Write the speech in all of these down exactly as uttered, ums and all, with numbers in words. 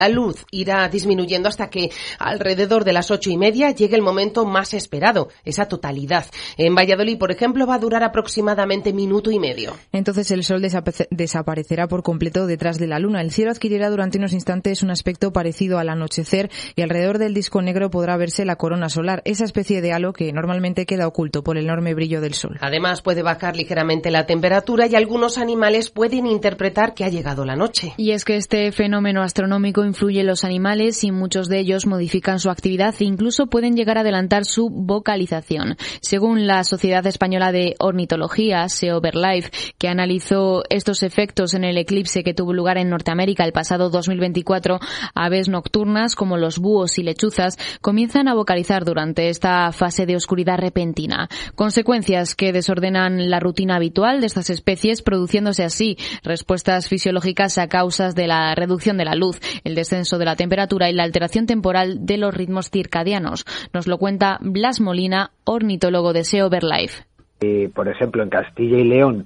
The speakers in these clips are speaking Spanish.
La luz irá disminuyendo hasta que alrededor de las ocho y media llegue el momento más esperado, esa totalidad. En Valladolid, por ejemplo, va a durar aproximadamente minuto y medio. Entonces el sol desap- desaparecerá por completo detrás de la luna. El cielo adquirirá durante unos instantes un aspecto parecido al anochecer y alrededor del disco negro podrá verse la corona solar, esa especie de halo que normalmente queda oculto por el enorme brillo del sol. Además, puede bajar ligeramente la temperatura y algunos animales pueden interpretar que ha llegado la noche. Y es que este fenómeno astronómico influye en los animales y muchos de ellos modifican su actividad e incluso pueden llegar a adelantar su vocalización. Según la Sociedad Española de Ornitología, SEO BirdLife, que analizó estos efectos en el eclipse que tuvo lugar en Norteamérica el pasado dos mil veinticuatro, aves nocturnas como los búhos y lechuzas comienzan a vocalizar durante esta fase de oscuridad repentina. Consecuencias que desordenan la rutina habitual de estas especies, produciéndose así respuestas fisiológicas a causas de la reducción de la luz, el descenso de la temperatura y la alteración temporal de los ritmos circadianos. Nos lo cuenta Blas Molina, ornitólogo de SEO BirdLife. Eh, por ejemplo, en Castilla y León,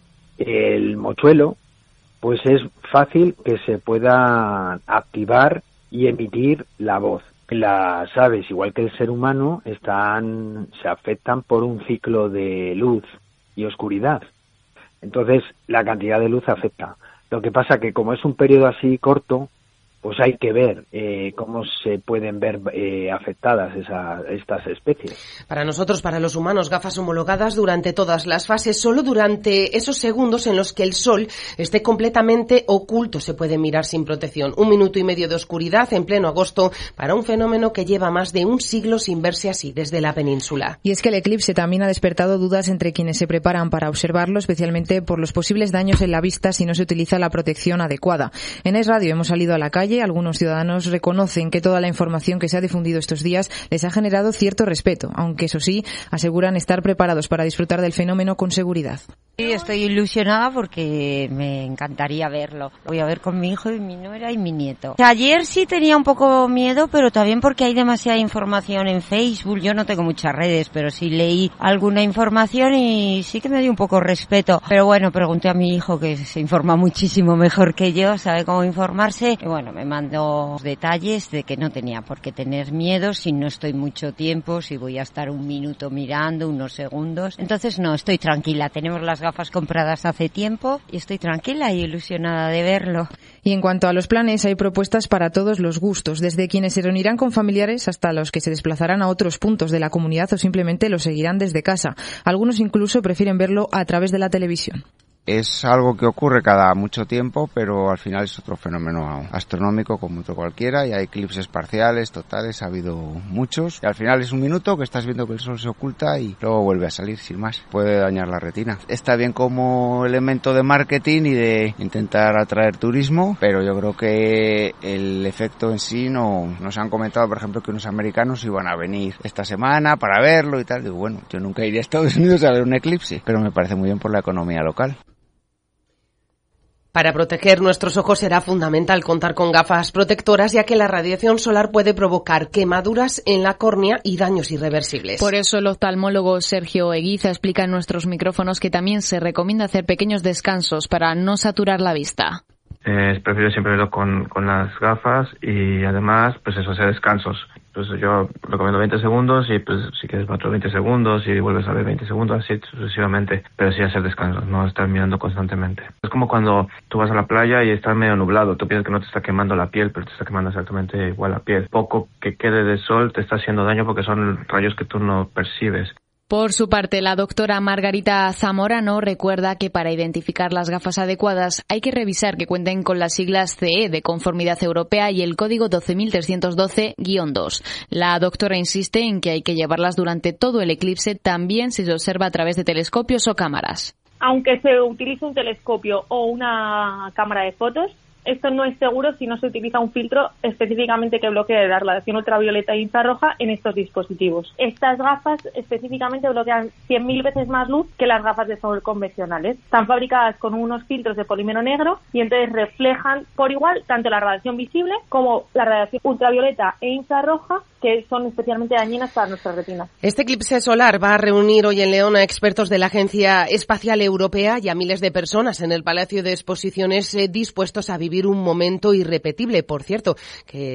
el mochuelo, pues es fácil que se pueda activar y emitir la voz. Las aves, igual que el ser humano, están, se afectan por un ciclo de luz y oscuridad. Entonces, la cantidad de luz afecta. Lo que pasa que como es un periodo así corto, pues hay que ver eh, cómo se pueden ver eh, afectadas esa, estas especies. Para nosotros, para los humanos, gafas homologadas durante todas las fases, solo durante esos segundos en los que el sol esté completamente oculto se puede mirar sin protección. Un minuto y medio de oscuridad en pleno agosto para un fenómeno que lleva más de un siglo sin verse así desde la península. Y es que el eclipse también ha despertado dudas entre quienes se preparan para observarlo, especialmente por los posibles daños en la vista si no se utiliza la protección adecuada. En Es Radio hemos salido a la calle. Algunos ciudadanos reconocen que toda la información que se ha difundido estos días les ha generado cierto respeto, aunque eso sí, aseguran estar preparados para disfrutar del fenómeno con seguridad. Sí, estoy ilusionada porque me encantaría verlo. Voy a ver con mi hijo y mi nuera y mi nieto. Ayer sí tenía un poco miedo, pero también porque hay demasiada información en Facebook. Yo no tengo muchas redes, pero sí leí alguna información y sí que me dio un poco respeto. Pero bueno, pregunté a mi hijo, que se informa muchísimo mejor que yo, sabe cómo informarse. Y bueno, me mandó detalles de que no tenía por qué tener miedo si no estoy mucho tiempo, si voy a estar un minuto mirando, unos segundos. Entonces no, estoy tranquila. Tenemos las gafas compradas hace tiempo y estoy tranquila y ilusionada de verlo. Y en cuanto a los planes, hay propuestas para todos los gustos, desde quienes se reunirán con familiares hasta los que se desplazarán a otros puntos de la comunidad o simplemente lo seguirán desde casa. Algunos incluso prefieren verlo a través de la televisión. Es algo que ocurre cada mucho tiempo, pero al final es otro fenómeno astronómico como otro cualquiera, y hay eclipses parciales, totales, ha habido muchos, y al final es un minuto que estás viendo que el sol se oculta y luego vuelve a salir sin más. Puede dañar la retina. Está bien como elemento de marketing y de intentar atraer turismo, pero yo creo que el efecto en sí no... Nos han comentado, por ejemplo, que unos americanos iban a venir esta semana para verlo y tal. Digo, bueno, yo nunca iría a Estados Unidos a ver un eclipse, pero me parece muy bien por la economía local. Para proteger nuestros ojos será fundamental contar con gafas protectoras, ya que la radiación solar puede provocar quemaduras en la córnea y daños irreversibles. Por eso el oftalmólogo Sergio Eguiza explica en nuestros micrófonos que también se recomienda hacer pequeños descansos para no saturar la vista. Eh, prefiero siempre verlo con, con las gafas y además, pues eso, hacer descansos. Pues yo recomiendo veinte segundos y pues si quieres otros veinte segundos y vuelves a ver veinte segundos, así sucesivamente. Pero sí hacer descansos, no estar mirando constantemente. Es como cuando tú vas a la playa y está medio nublado. Tú piensas que no te está quemando la piel, pero te está quemando exactamente igual la piel. Poco que quede de sol te está haciendo daño porque son rayos que tú no percibes. Por su parte, la doctora Margarita Zamorano recuerda que para identificar las gafas adecuadas hay que revisar que cuenten con las siglas C E de Conformidad Europea y el código doce mil trescientos doce guión dos. La doctora insiste en que hay que llevarlas durante todo el eclipse, también si se observa a través de telescopios o cámaras. Aunque se utilice un telescopio o una cámara de fotos, esto no es seguro si no se utiliza un filtro específicamente que bloquee la radiación ultravioleta e infrarroja en estos dispositivos. Estas gafas específicamente bloquean cien mil veces más luz que las gafas de sol convencionales. Están fabricadas con unos filtros de polímero negro y entonces reflejan por igual tanto la radiación visible como la radiación ultravioleta e infrarroja, que son especialmente dañinas para nuestra retina. Este eclipse solar va a reunir hoy en León a expertos de la Agencia Espacial Europea y a miles de personas en el Palacio de Exposiciones eh, dispuestos a vivir vivir un momento irrepetible. Por cierto, que